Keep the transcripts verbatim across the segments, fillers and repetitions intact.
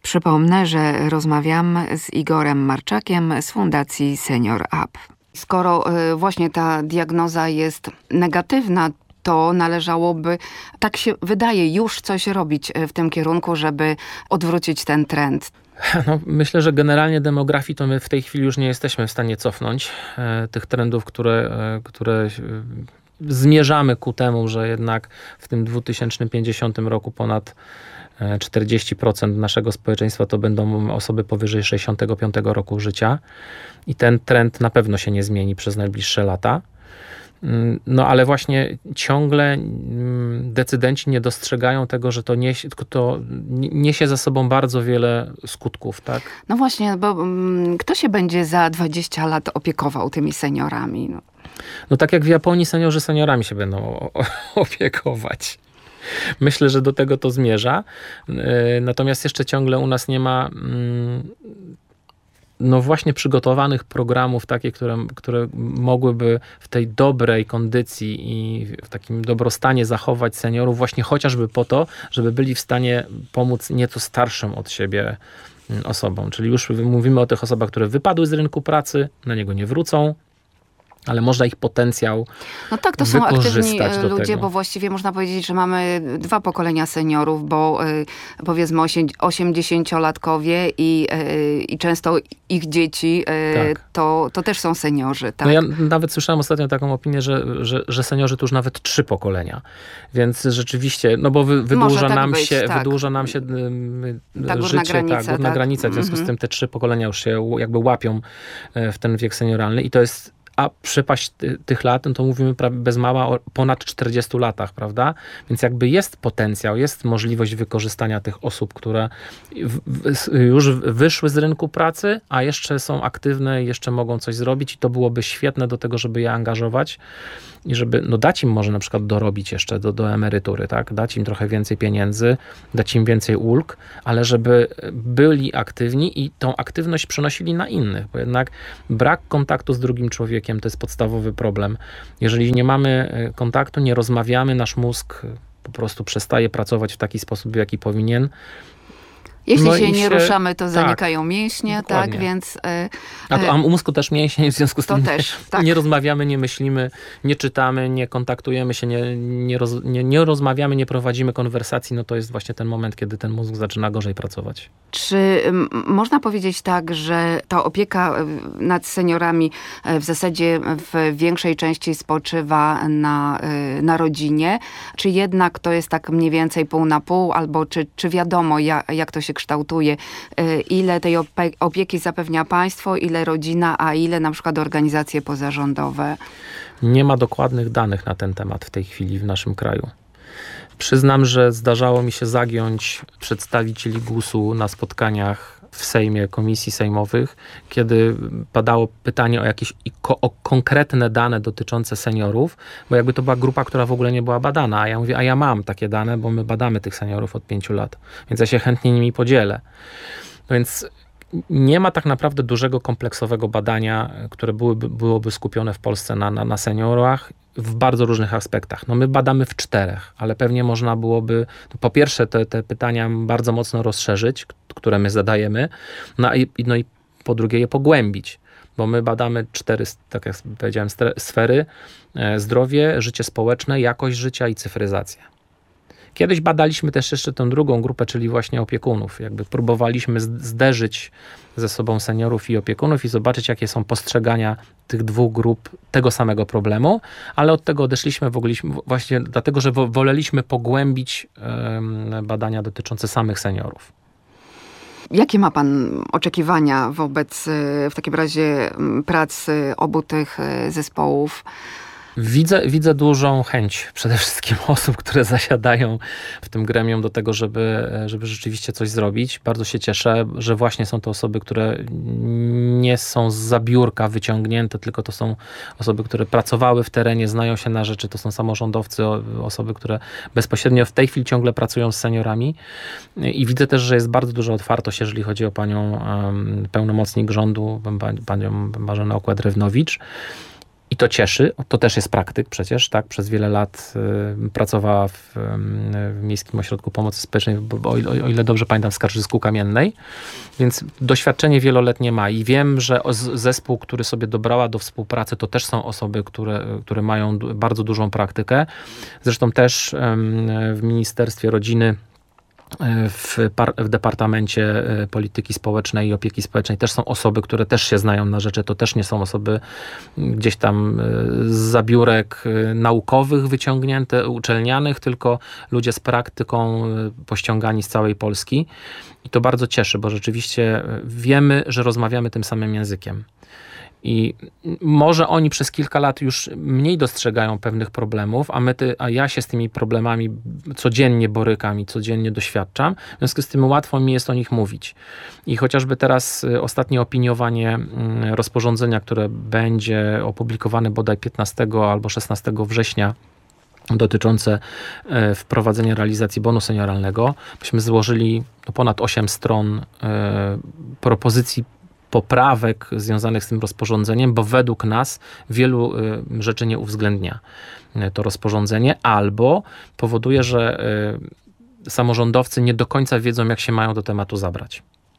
Przypomnę, że rozmawiam z Igorem Marczakiem z Fundacji Senior Up. Skoro właśnie ta diagnoza jest negatywna, to należałoby, tak się wydaje, już coś robić w tym kierunku, żeby odwrócić ten trend. No, myślę, że generalnie demografii to my w tej chwili już nie jesteśmy w stanie cofnąć e, tych trendów, które, e, które e, zmierzamy ku temu, że jednak w tym dwa tysiące pięćdziesiątym roku ponad czterdzieści procent naszego społeczeństwa to będą osoby powyżej sześćdziesiątego piątego roku życia i ten trend na pewno się nie zmieni przez najbliższe lata. No ale właśnie ciągle decydenci nie dostrzegają tego, że to niesie, to niesie za sobą bardzo wiele skutków, tak? No właśnie, bo um, kto się będzie za dwadzieścia lat opiekował tymi seniorami? No, no tak jak w Japonii seniorzy seniorami się będą opiekować. Myślę, że do tego to zmierza. Natomiast jeszcze ciągle u nas nie ma no właśnie przygotowanych programów takie, które, które mogłyby w tej dobrej kondycji i w takim dobrostanie zachować seniorów właśnie chociażby po to, żeby byli w stanie pomóc nieco starszym od siebie osobom. Czyli już mówimy o tych osobach, które wypadły z rynku pracy, na niego nie wrócą, ale można ich potencjał No tak, to są aktywni ludzie, tego. Bo właściwie można powiedzieć, że mamy dwa pokolenia seniorów, bo y, powiedzmy osiemdziesięciolatkowie i, y, i często ich dzieci y, tak. to, to też są seniorzy. Tak? No ja nawet słyszałem ostatnio taką opinię, że, że, że seniorzy to już nawet trzy pokolenia. Więc rzeczywiście, no bo wy, wydłuża, tak nam być, się, tak. wydłuża nam się ta życie, górna granica, ta górna tak? granica. W związku mm-hmm. z tym te trzy pokolenia już się jakby łapią w ten wiek senioralny i to jest a przepaść ty, tych lat, no to mówimy prawie bez mała o ponad czterdziestu latach, prawda? Więc jakby jest potencjał, jest możliwość wykorzystania tych osób, które w, w, już wyszły z rynku pracy, a jeszcze są aktywne i jeszcze mogą coś zrobić i to byłoby świetne do tego, żeby je angażować i żeby no, dać im może na przykład dorobić jeszcze do, do emerytury, tak? Dać im trochę więcej pieniędzy, dać im więcej ulg, ale żeby byli aktywni i tą aktywność przenosili na innych, bo jednak brak kontaktu z drugim człowiekiem to jest podstawowy problem. Jeżeli nie mamy kontaktu, nie rozmawiamy, nasz mózg po prostu przestaje pracować w taki sposób, w jaki powinien. Jeśli no się nie się, ruszamy, to tak, zanikają mięśnie, dokładnie. tak, więc... E, a, to, a u mózgu też mięśnie, w związku z to tym też, nie, tak. nie rozmawiamy, nie myślimy, nie czytamy, nie kontaktujemy się, nie, nie, roz, nie, nie rozmawiamy, nie prowadzimy konwersacji, no to jest właśnie ten moment, kiedy ten mózg zaczyna gorzej pracować. Czy m, można powiedzieć tak, że ta opieka nad seniorami w zasadzie w większej części spoczywa na, na rodzinie? Czy jednak to jest tak mniej więcej pół na pół, albo czy, czy wiadomo, jak, jak to się kształtuje? Ile tej opieki zapewnia państwo, ile rodzina, a ile na przykład organizacje pozarządowe? Nie ma dokładnych danych na ten temat w tej chwili w naszym kraju. Przyznam, że zdarzało mi się zagiąć przedstawicieli gusu na spotkaniach w Sejmie, komisji sejmowych, kiedy padało pytanie o jakieś o konkretne dane dotyczące seniorów, bo jakby to była grupa, która w ogóle nie była badana, a ja mówię, a ja mam takie dane, bo my badamy tych seniorów od pięciu lat, więc ja się chętnie nimi podzielę. No więc nie ma tak naprawdę dużego kompleksowego badania, które byłyby, byłoby skupione w Polsce na, na, na seniorach w bardzo różnych aspektach. No my badamy w czterech, ale pewnie można byłoby no po pierwsze te, te pytania bardzo mocno rozszerzyć, które my zadajemy, no i, no i po drugie je pogłębić, bo my badamy cztery, tak jak powiedziałem, sfery: zdrowie, życie społeczne, jakość życia i cyfryzacja. Kiedyś badaliśmy też jeszcze tę drugą grupę, czyli właśnie opiekunów. Jakby próbowaliśmy zderzyć ze sobą seniorów i opiekunów i zobaczyć, jakie są postrzegania tych dwóch grup tego samego problemu, ale od tego odeszliśmy w ogóle właśnie dlatego, że woleliśmy pogłębić um, badania dotyczące samych seniorów. Jakie ma pan oczekiwania wobec w takim razie pracy obu tych zespołów? Widzę, widzę dużą chęć przede wszystkim osób, które zasiadają w tym gremium do tego, żeby, żeby rzeczywiście coś zrobić. Bardzo się cieszę, że właśnie są to osoby, które nie są zza biurka wyciągnięte, tylko to są osoby, które pracowały w terenie, znają się na rzeczy, to są samorządowcy, osoby, które bezpośrednio w tej chwili ciągle pracują z seniorami. I widzę też, że jest bardzo duża otwartość, jeżeli chodzi o panią um, pełnomocnik rządu, panią Marzenę Okład-Rewnowicz. I to cieszy, to też jest praktyk przecież, tak, przez wiele lat y, pracowała w, y, w Miejskim Ośrodku Pomocy Społecznej, bo, o, o ile dobrze pamiętam, w Skarżysku Kamiennej, więc doświadczenie wieloletnie ma i wiem, że zespół, który sobie dobrała do współpracy, to też są osoby, które, które mają bardzo dużą praktykę. Zresztą też y, w Ministerstwie Rodziny, W, par- w Departamencie Polityki Społecznej i Opieki Społecznej też są osoby, które też się znają na rzeczy. To też nie są osoby gdzieś tam z zabiórek naukowych wyciągnięte, uczelnianych, tylko ludzie z praktyką pościągani z całej Polski. I to bardzo cieszy, bo rzeczywiście wiemy, że rozmawiamy tym samym językiem. I może oni przez kilka lat już mniej dostrzegają pewnych problemów, a, my ty, a ja się z tymi problemami codziennie borykam i codziennie doświadczam. W związku z tym łatwo mi jest o nich mówić. I chociażby teraz ostatnie opiniowanie rozporządzenia, które będzie opublikowane bodaj piętnastego albo szesnastego września, dotyczące wprowadzenia realizacji bonu senioralnego, myśmy złożyli ponad osiem stron propozycji poprawek związanych z tym rozporządzeniem, bo według nas wielu y, rzeczy nie uwzględnia y, to rozporządzenie, albo powoduje, że y, samorządowcy nie do końca wiedzą, jak się mają do tematu zabrać.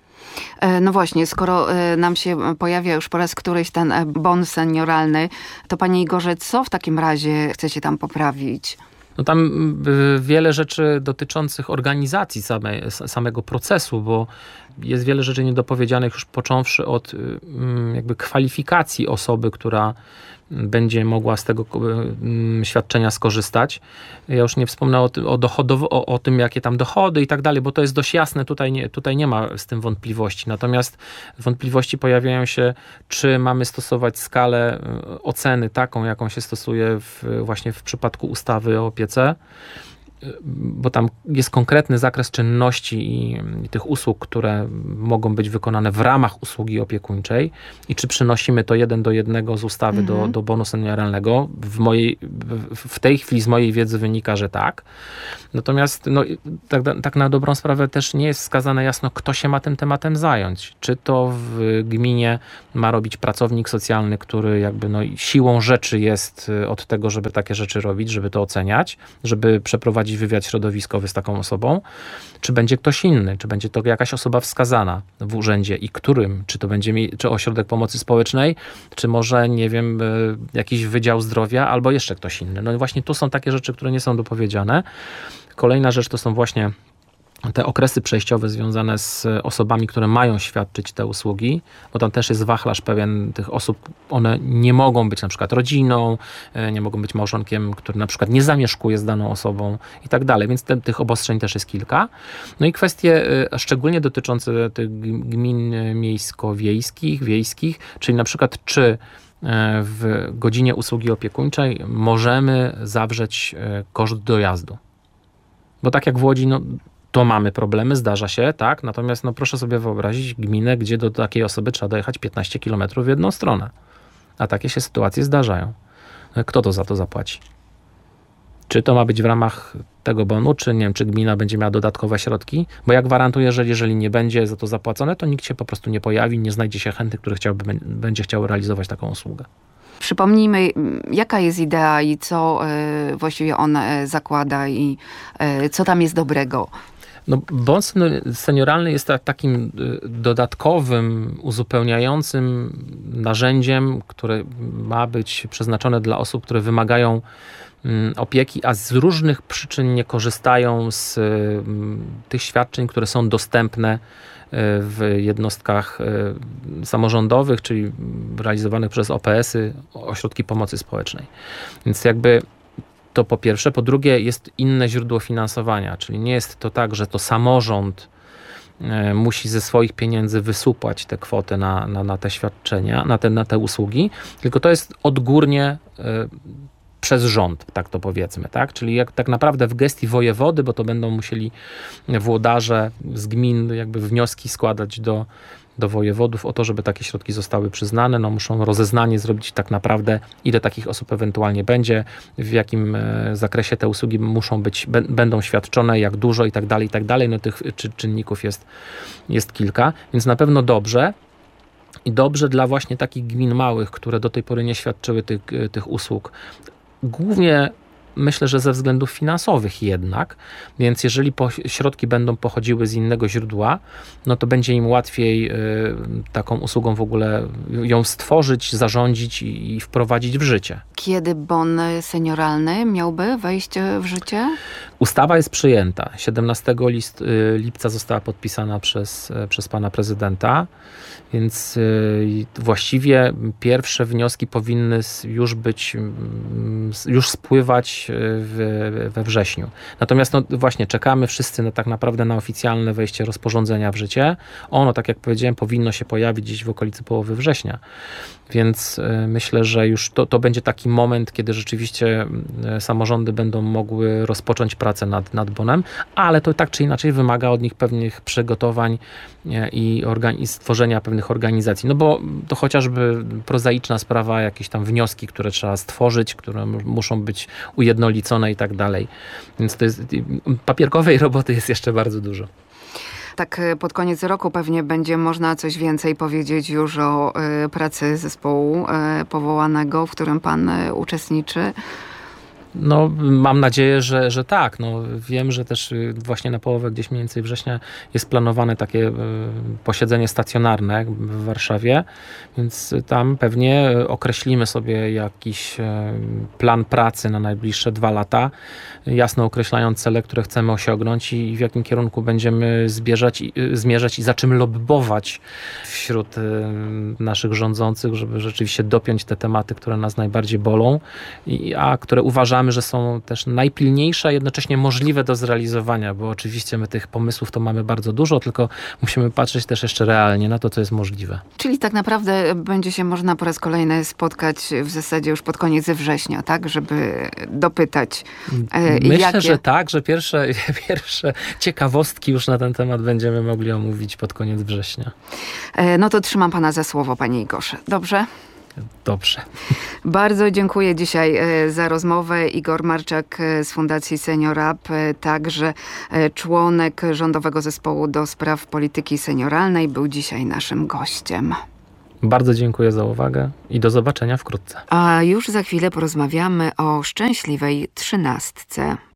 No właśnie, skoro nam się pojawia już po raz któryś ten bon senioralny, to Panie Igorze, co w takim razie chcecie tam poprawić? No tam wiele rzeczy dotyczących organizacji samej, samego procesu, bo jest wiele rzeczy niedopowiedzianych, już począwszy od jakby kwalifikacji osoby, która będzie mogła z tego świadczenia skorzystać. Ja już nie wspomnę o, o, dochodowo, o, o tym, jakie tam dochody i tak dalej, bo to jest dość jasne, tutaj nie, tutaj nie ma z tym wątpliwości. Natomiast wątpliwości pojawiają się, czy mamy stosować skalę oceny taką, jaką się stosuje w, właśnie w przypadku ustawy o opiece, bo tam jest konkretny zakres czynności i, i tych usług, które mogą być wykonane w ramach usługi opiekuńczej i czy przynosimy to jeden do jednego z ustawy mhm. do, do bonu senioralnego. W, mojej, w tej chwili z mojej wiedzy wynika, że tak. Natomiast no, tak, tak na dobrą sprawę też nie jest wskazane jasno, kto się ma tym tematem zająć. Czy to w gminie ma robić pracownik socjalny, który jakby no, siłą rzeczy jest od tego, żeby takie rzeczy robić, żeby to oceniać, żeby przeprowadzić wywiad środowiskowy z taką osobą, czy będzie ktoś inny, czy będzie to jakaś osoba wskazana w urzędzie i którym, czy to będzie mi, czy ośrodek pomocy społecznej, czy może, nie wiem, jakiś wydział zdrowia, albo jeszcze ktoś inny. No i właśnie tu są takie rzeczy, które nie są dopowiedziane. Kolejna rzecz to są właśnie te okresy przejściowe związane z osobami, które mają świadczyć te usługi, bo tam też jest wachlarz pewien tych osób, one nie mogą być na przykład rodziną, nie mogą być małżonkiem, który na przykład nie zamieszkuje z daną osobą i tak dalej, więc te, tych obostrzeń też jest kilka. No i kwestie szczególnie dotyczące tych gmin miejsko-wiejskich, wiejskich, czyli na przykład czy w godzinie usługi opiekuńczej możemy zawrzeć koszt dojazdu. Bo tak jak w Łodzi, no to mamy problemy, zdarza się, tak? Natomiast no proszę sobie wyobrazić gminę, gdzie do takiej osoby trzeba dojechać piętnaście kilometrów w jedną stronę. A takie się sytuacje zdarzają. Kto to za to zapłaci? Czy to ma być w ramach tego bonu, czy nie wiem, czy gmina będzie miała dodatkowe środki? Bo ja gwarantuję, że jeżeli nie będzie za to zapłacone, to nikt się po prostu nie pojawi, nie znajdzie się chętnych, który chciałby, będzie chciał realizować taką usługę. Przypomnijmy, jaka jest idea i co y, właściwie on y, zakłada i y, co tam jest dobrego. No, bon senioralny jest takim dodatkowym, uzupełniającym narzędziem, które ma być przeznaczone dla osób, które wymagają opieki, a z różnych przyczyn nie korzystają z tych świadczeń, które są dostępne w jednostkach samorządowych, czyli realizowanych przez O P S-y, ośrodki pomocy społecznej. Więc jakby to po pierwsze. Po drugie jest inne źródło finansowania, czyli nie jest to tak, że to samorząd musi ze swoich pieniędzy wysupłać tę kwotę na, na, na te świadczenia, na te, na te usługi, tylko to jest odgórnie y, przez rząd, tak to powiedzmy, tak? Czyli jak tak naprawdę w gestii wojewody, bo to będą musieli włodarze z gmin jakby wnioski składać do, do wojewodów o to, żeby takie środki zostały przyznane, no muszą rozeznanie zrobić tak naprawdę, ile takich osób ewentualnie będzie, w jakim zakresie te usługi muszą być, b- będą świadczone, jak dużo i tak dalej, i tak dalej. No tych czy, czynników jest, jest kilka, więc na pewno dobrze. I dobrze dla właśnie takich gmin małych, które do tej pory nie świadczyły tych, tych usług. Głównie myślę, że ze względów finansowych jednak, więc jeżeli po, środki będą pochodziły z innego źródła, no to będzie im łatwiej y, taką usługą w ogóle ją stworzyć, zarządzić i, i wprowadzić w życie. Kiedy bon senioralny miałby wejść w życie? Ustawa jest przyjęta. siedemnastego list, y, lipca została podpisana przez, y, przez pana prezydenta, więc y, właściwie pierwsze wnioski powinny już być, y, już spływać w, we wrześniu. Natomiast no właśnie czekamy wszyscy na, tak naprawdę na oficjalne wejście rozporządzenia w życie. Ono, tak jak powiedziałem, powinno się pojawić gdzieś w okolicy połowy września. Więc y, myślę, że już to, to będzie taki moment, kiedy rzeczywiście y, samorządy będą mogły rozpocząć pracę nad, nad bonem, ale to tak czy inaczej wymaga od nich pewnych przygotowań y, i, organi- i stworzenia pewnych organizacji. No bo to chociażby prozaiczna sprawa, jakieś tam wnioski, które trzeba stworzyć, które m- muszą być ujednolicone i tak dalej. Więc to jest, papierkowej roboty jest jeszcze bardzo dużo. Tak pod koniec roku pewnie będzie można coś więcej powiedzieć już o y, pracy zespołu y, powołanego, w którym pan y, uczestniczy. No, mam nadzieję, że, że tak. No, wiem, że też właśnie na połowę gdzieś mniej więcej września jest planowane takie posiedzenie stacjonarne w Warszawie, więc tam pewnie określimy sobie jakiś plan pracy na najbliższe dwa lata, jasno określając cele, które chcemy osiągnąć i w jakim kierunku będziemy zbierzać, zmierzać i za czym lobbować wśród naszych rządzących, żeby rzeczywiście dopiąć te tematy, które nas najbardziej bolą, a które uważamy, że są też najpilniejsze, a jednocześnie możliwe do zrealizowania, bo oczywiście my tych pomysłów to mamy bardzo dużo, tylko musimy patrzeć też jeszcze realnie na to, co jest możliwe. Czyli tak naprawdę będzie się można po raz kolejny spotkać w zasadzie już pod koniec września, tak? Żeby dopytać. E, Myślę, jakie... że tak, że pierwsze, pierwsze ciekawostki już na ten temat będziemy mogli omówić pod koniec września. E, no to trzymam pana za słowo, panie Igorze. Dobrze? Dobrze. Bardzo dziękuję dzisiaj za rozmowę. Igor Marczak z Fundacji SeniorUp, także członek Rządowego Zespołu do Spraw Polityki Senioralnej, był dzisiaj naszym gościem. Bardzo dziękuję za uwagę i do zobaczenia wkrótce. A już za chwilę porozmawiamy o szczęśliwej trzynastce.